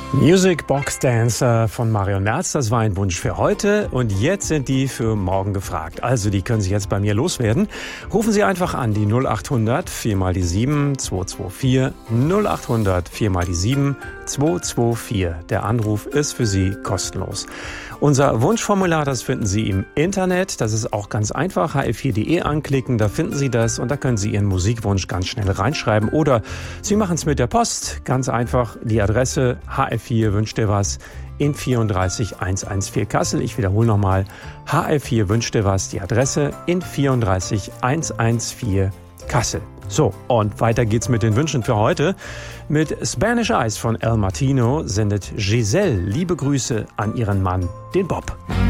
Music Box Dancer von Marion Merz, das war ein Wunsch für heute und jetzt sind die für morgen gefragt. Also die können Sie jetzt bei mir loswerden. Rufen Sie einfach an, die 0800 4 mal die 7 224 0800 4 mal die 7 224. Der Anruf ist für Sie kostenlos. Unser Wunschformular, das finden Sie im Internet. Das ist auch ganz einfach. hr4.de anklicken, da finden Sie das und da können Sie Ihren Musikwunsch ganz schnell reinschreiben. Oder Sie machen es mit der Post. Ganz einfach die Adresse HR4 wünscht dir was in 34114 Kassel. Ich wiederhole nochmal. HR4 wünscht dir was, die Adresse in 34114 Kassel. So, und weiter geht's mit den Wünschen für heute. Mit Spanish Eyes von El Martino sendet Giselle liebe Grüße an ihren Mann, den Bob.